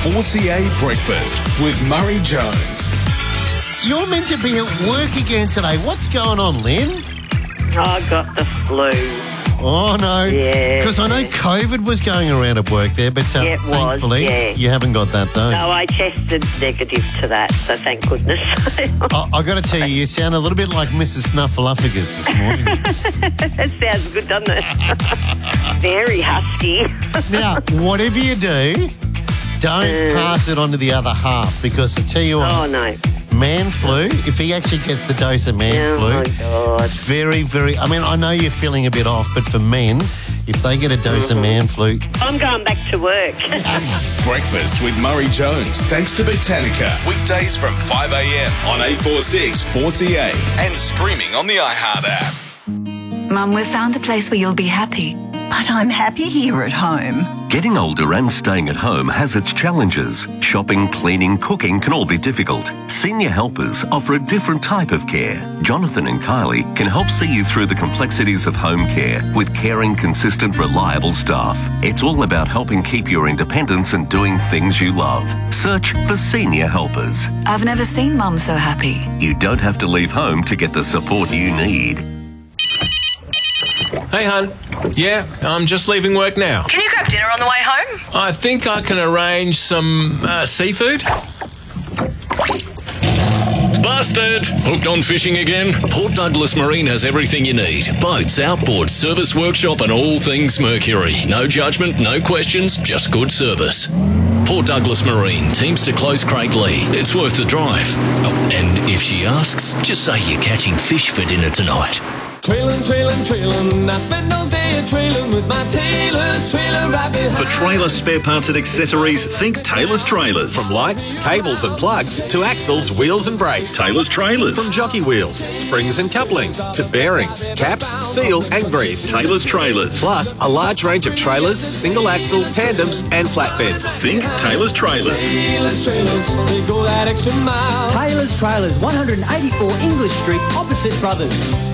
4CA Breakfast with Murray Jones. You're meant to be at work again today. What's going on, Lynn? I got the flu. Oh, no. Yeah. Because I know COVID was going around at work there, but Yeah, it was, thankfully yeah. you haven't got that, though. No, I tested negative to that, so thank goodness. I got to tell you sound a little bit like Mrs. Snuffleupagus this morning. That sounds good, doesn't it? Very husky. Now, whatever you do, don't pass it on to the other half, because I tell you what, Oh, no. man flu, if he actually gets the dose of man flu, Oh, my God. very, very, I mean, I know you're feeling a bit off, but for men, if they get a dose of man flu, I'm going back to work. Breakfast with Murray Jones, thanks to Botanica. Weekdays from 5 a.m. on 846 4CA and streaming on the iHeart app. Mum, we've found a place where you'll be happy. But I'm happy here at home. Getting older and staying at home has its challenges. Shopping, cleaning, cooking can all be difficult. Senior Helpers offer a different type of care. Jonathan and Kylie can help see you through the complexities of home care with caring, consistent, reliable staff. It's all about helping keep your independence and doing things you love. Search for Senior Helpers. I've never seen Mum so happy. You don't have to leave home to get the support you need. Hey, hun. Yeah, I'm just leaving work now. Can you grab dinner on the way home? I think I can arrange some seafood. Busted! Hooked on fishing again? Port Douglas Marine has everything you need. Boats, outboard, service workshop and all things Mercury. No judgment, no questions, just good service. Port Douglas Marine, teams to close Craiglee. It's worth the drive. Oh, and if she asks, just say you're catching fish for dinner tonight. Trailin', I spend all day a-trailin' with my Taylor's trailer right behind. For trailer spare parts and accessories, think Taylor's Trailers. From lights, cables and plugs to axles, wheels and brakes. Taylor's Trailers. From jockey wheels, springs and couplings to bearings, caps, seal and grease. Trailers. Plus a large range of trailers, single axle, tandems and flatbeds. Think Taylor's Trailers. Taylor's Trailers, they go that extra mile. Taylor's Trailers, 184 English Street, opposite Brothers.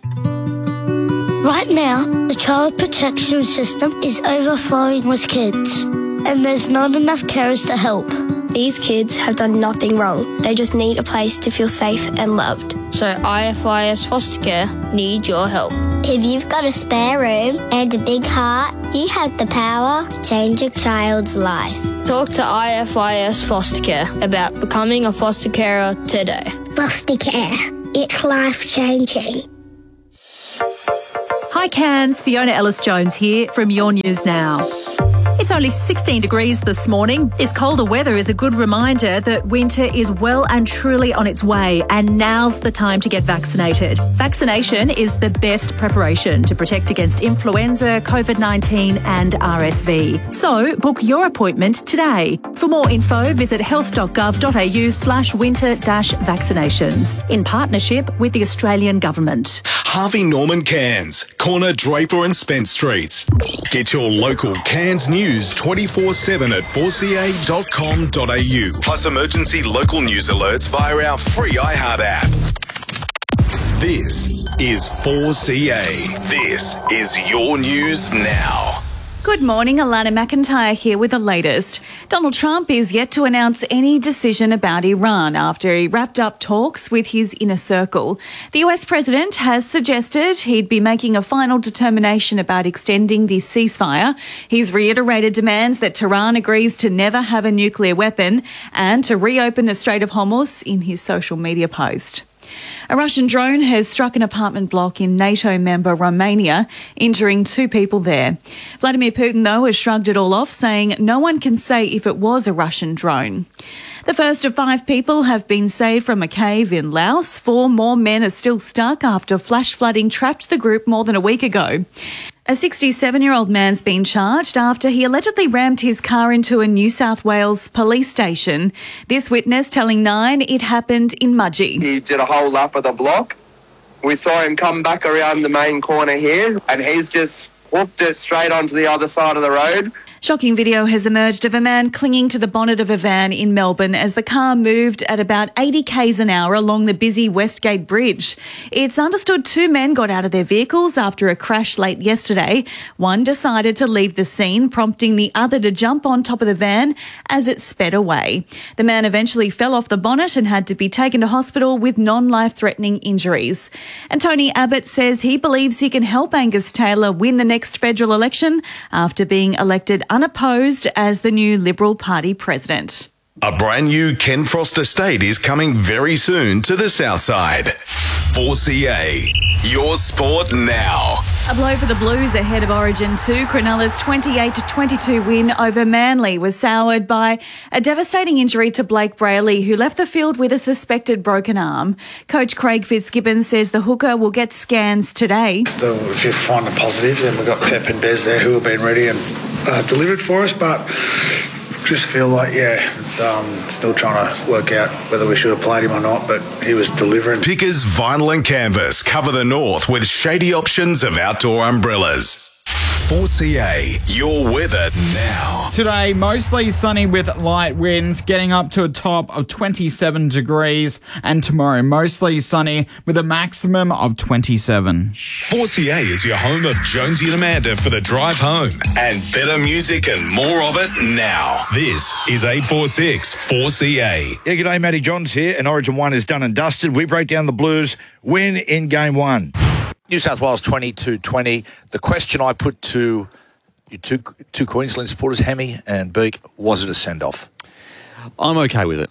Right now, the child protection system is overflowing with kids, and there's not enough carers to help. These kids have done nothing wrong. They just need a place to feel safe and loved. So IFIS Foster Care need your help. If you've got a spare room and a big heart, you have the power to change a child's life. Talk to IFIS Foster Care about becoming a foster carer today. Foster care. It's life-changing. Hi Cairns, Fiona Ellis-Jones here from Your News Now. It's only 16 degrees this morning. This colder weather is a good reminder that winter is well and truly on its way, and now's the time to get vaccinated. Vaccination is the best preparation to protect against influenza, COVID-19 and RSV. So book your appointment today. For more info, visit health.gov.au/winter-vaccinations in partnership with the Australian Government. Harvey Norman Cairns, corner Draper and Spence Streets. Get your local Cairns news 24/7 at 4ca.com.au. Plus emergency local news alerts via our free iHeart app. This is 4CA. This is Your News Now. Good morning, Alana McIntyre here with the latest. Donald Trump is yet to announce any decision about Iran after he wrapped up talks with his inner circle. The US president has suggested he'd be making a final determination about extending the ceasefire. He's reiterated demands that Tehran agrees to never have a nuclear weapon and to reopen the Strait of Hormuz in his social media post. A Russian drone has struck an apartment block in NATO member Romania, injuring 2 people there. Vladimir Putin, though, has shrugged it all off, saying no one can say if it was a Russian drone. The first of 5 people have been saved from a cave in Laos. 4 more men are still stuck after flash flooding trapped the group more than a week ago. A 67-year-old man's been charged after he allegedly rammed his car into a New South Wales police station. This witness telling Nine it happened in Mudgee. He did a whole lap of the block. We saw him come back around the main corner here, and he's just whooped it straight onto the other side of the road. Shocking video has emerged of a man clinging to the bonnet of a van in Melbourne as the car moved at about 80 k's an hour along the busy Westgate Bridge. It's understood 2 men got out of their vehicles after a crash late yesterday. One decided to leave the scene, prompting the other to jump on top of the van as it sped away. The man eventually fell off the bonnet and had to be taken to hospital with non-life-threatening injuries. And Tony Abbott says he believes he can help Angus Taylor win the next federal election after being elected unopposed as the new Liberal Party president. A brand new Ken Frost estate is coming very soon to the south side. 4CA, your sport now. A blow for the Blues ahead of Origin 2. Cronulla's 28-22 win over Manly was soured by a devastating injury to Blake Brayley, who left the field with a suspected broken arm. Coach Craig Fitzgibbon says the hooker will get scans today. If you find the positives, then we've got Pep and Bez there who have been ready and delivered for us, but just feel like, it's still trying to work out whether we should have played him or not, but he was delivering. Pickers Vinyl and Canvas cover the north with shady options of outdoor umbrellas. 4CA, your weather now. Today, mostly sunny with light winds, getting up to a top of 27 degrees. And tomorrow, mostly sunny with a maximum of 27. 4CA is your home of Jonesy and Amanda for the drive home. And better music and more of it now. This is 846 4CA. Yeah, g'day, Matty Johns here, and Origin 1 is done and dusted. We break down the Blues win in Game 1. New South Wales 22-20. The question I put to you two Queensland supporters, Hammy and Beak, was it a send-off? I'm okay with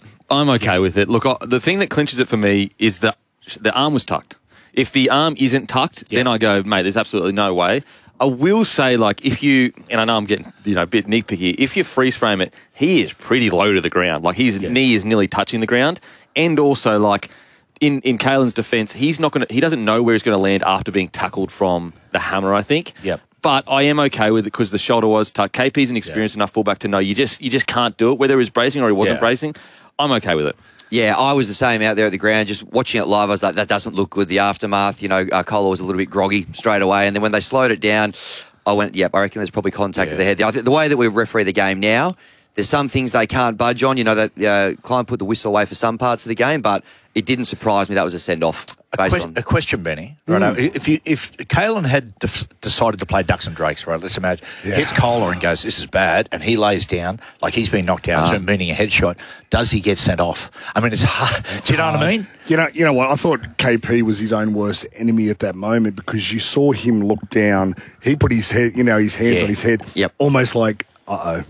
it. Look, the thing that clinches it for me is that the arm was tucked. If the arm isn't tucked, then I go, mate, there's absolutely no way. I will say, like, if you, and I know I'm getting, a bit nitpicky, if you freeze frame it, he is pretty low to the ground. Like, his knee is nearly touching the ground. And also, like, in Caelan's defence, he doesn't know where he's going to land after being tackled from the hammer, I think. Yep. But I am okay with it because the shoulder was tucked. KP's an experienced enough fullback to know you just can't do it, whether he was bracing or he wasn't bracing. I'm okay with it. Yeah, I was the same out there at the ground, just watching it live. I was like, that doesn't look good. The aftermath, Kohler was a little bit groggy straight away. And then when they slowed it down, I went, I reckon there's probably contact at the head. The way that we referee the game now, there's some things they can't budge on. That Klein put the whistle away for some parts of the game, but it didn't surprise me that was a send-off. A question, Benny. Right, if Caelan had decided to play Ducks and Drakes, right, let's imagine, hits Kohler and goes, this is bad, and he lays down, like he's been knocked down, meaning a headshot, does he get sent off? I mean, it's hard. Do you know what I mean? You know what? I thought KP was his own worst enemy at that moment because you saw him look down. He put his head, his hands on his head, almost like, uh-oh.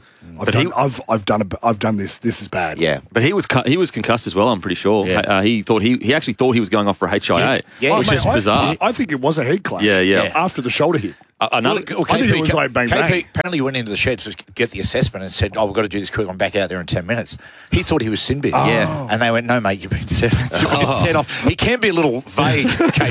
I've done this. This is bad. Yeah, but he was concussed as well. I'm pretty sure. Yeah. He actually thought he was going off for a HIA, which is bizarre. I think it was a head clash. Yeah. After the shoulder hit. I think it was like bang bang. KP apparently went into the shed to get the assessment and said, we've got to do this quick. I'm back out there in 10 minutes. He thought he was sin bin. And they went, no, mate, you've been set off. He can be a little vague,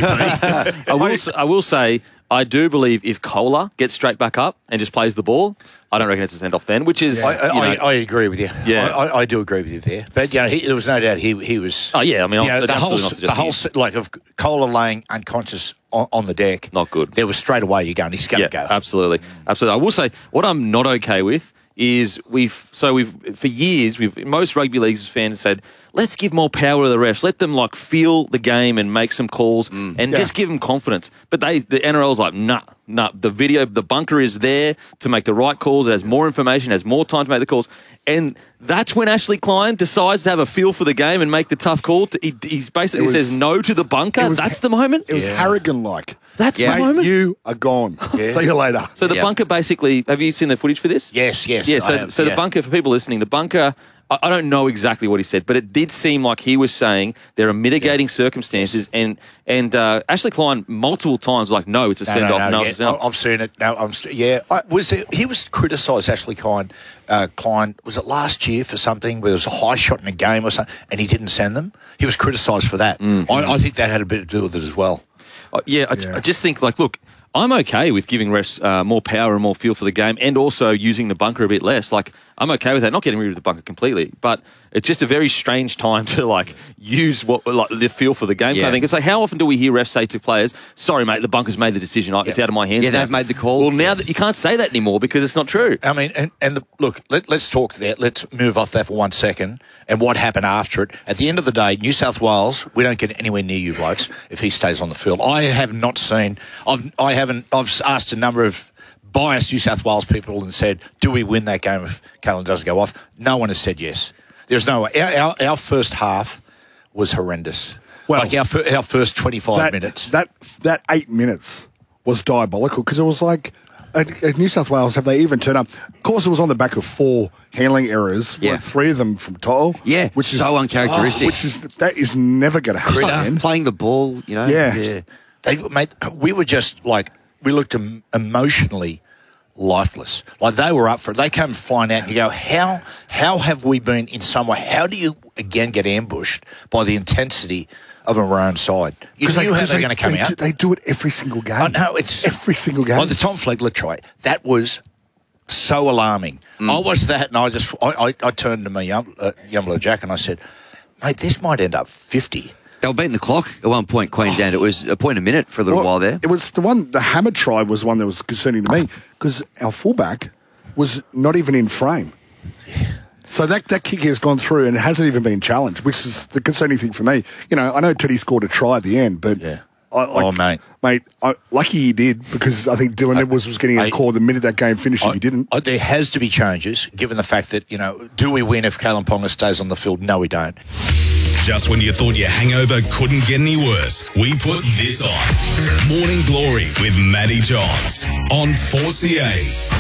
KP. I will say, I do believe if Kohler gets straight back up and just plays the ball, I don't reckon it's a send-off then, which is... I agree with you. Yeah. I do agree with you there. But, there was no doubt he was... Oh, yeah, I mean... the whole like, of Kohler laying unconscious on the deck... Not good. There was straight away you're going, he's going to go. Absolutely. I will say, what I'm not okay with is for years, most rugby leagues fans said, let's give more power to the refs. Let them feel the game and make some calls and just give them confidence. But the NRL's like, nah. The bunker is there to make the right calls. It has more information, has more time to make the calls. And that's when Ashley Klein decides to have a feel for the game and make the tough call. He basically says no to the bunker. That's the moment. It was Harrigan-like. That's the moment. You are gone. See you later. So the bunker basically, have you seen the footage for this? Yes. Yeah, so the bunker, for people listening, the bunker... I don't know exactly what he said, but it did seem like he was saying there are mitigating circumstances, and Ashley Klein multiple times no, it's a send-off. No, it's a send-off. I've seen it. No, he was criticised, Ashley Klein. Was it last year for something where there was a high shot in a game or something, and he didn't send them? He was criticised for that. I think that had a bit to do with it as well. I just think, look, I'm okay with giving refs more power and more feel for the game, and also using the bunker a bit less. Like, I'm okay with that, not getting rid of the bunker completely, but it's just a very strange time to use the feel for the game. Yeah. I think it's like, how often do we hear refs say to players, "Sorry, mate, the bunker's made the decision. It's out of my hands." Yeah, they've made the call. Well, now that you can't say that anymore because it's not true. I mean, look, let's talk there. Let's move off that for 1 second and what happened after it. At the end of the day, New South Wales, we don't get anywhere near you blokes if he stays on the field. I have not seen. I've asked a number of biased New South Wales people and said, do we win that game if Kalen doesn't go off? No one has said yes. There's no way. Our first half was horrendous. Well, our first 25 minutes. That 8 minutes was diabolical because it was like, at New South Wales, have they even turned up? Of course, it was on the back of 4 handling errors, like 3 of them from To'o. Yeah, which is so uncharacteristic. That is never going to happen. Playing the ball, you know. Yeah. We were just we looked emotionally lifeless. Like, they were up for it. They came flying out and you go, how have we been in some way? How do you, again, get ambushed by the intensity of a Maroon side? You knew how they're going to come out. They do it every single game. I know, it's every single game. Like the Tom Flegler try, that was so alarming. I watched that and I turned to my Yumlo Jack and I said, mate, this might end up 50. They were beating the clock at one point, Queensland. It was a point a minute for a little while there. It was the hammer try was one that was concerning to me because our fullback was not even in frame. So that kick has gone through and it hasn't even been challenged, which is the concerning thing for me. You know, I know Teddy scored a try at the end, but mate, lucky he did because I think Dylan Edwards was getting a call the minute that game finished if he didn't. There has to be changes given the fact that, do we win if Kalen Ponga stays on the field? No, we don't. Just when you thought your hangover couldn't get any worse, we put this on. Morning Glory with Matty Johns on 4CA.